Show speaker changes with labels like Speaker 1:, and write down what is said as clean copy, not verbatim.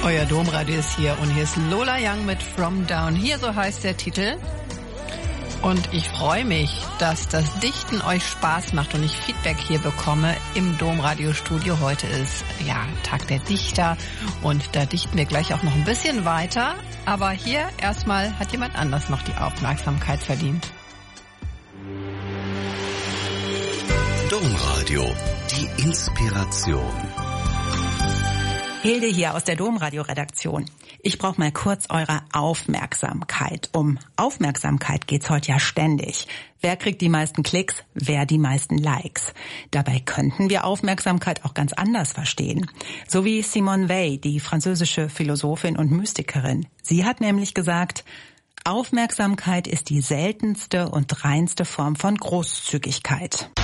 Speaker 1: Euer Domradio ist hier und hier ist Lola Young mit From Down Here, so heißt der Titel. Und ich freue mich, dass das Dichten euch Spaß macht und ich Feedback hier bekomme im Domradiostudio. Heute ist ja Tag der Dichter und da dichten wir gleich auch noch ein bisschen weiter. Aber hier erstmal hat jemand anders noch die Aufmerksamkeit verdient.
Speaker 2: Domradio, die Inspiration.
Speaker 3: Hilde hier aus der Domradio-Redaktion. Ich brauche mal kurz eure Aufmerksamkeit. Um Aufmerksamkeit geht's heute ja ständig. Wer kriegt die meisten Klicks? Wer die meisten Likes? Dabei könnten wir Aufmerksamkeit auch ganz anders verstehen. So wie Simone Weil, die französische Philosophin und Mystikerin. Sie hat nämlich gesagt, Aufmerksamkeit ist die seltenste und reinste Form von Großzügigkeit.